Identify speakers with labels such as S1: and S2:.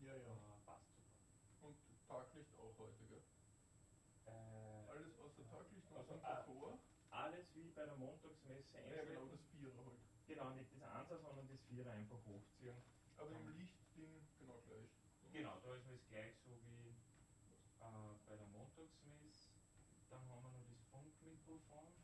S1: Ja, ja.
S2: Passt super.
S3: Und Taglicht auch heute, gell? Alles außer Taglicht und
S2: also,
S3: davor.
S2: alles wie bei der Montagsmesse
S3: Ja,
S2: einschalten.
S3: genau, das Vierer halt.
S2: Genau, nicht das Einser, sondern das Vierer einfach hochziehen.
S3: Aber im Lichtding genau gleich.
S2: Genau, da ist es gleich so wie bei der Montagsmesse. Dann haben wir noch das Funkmikrofon.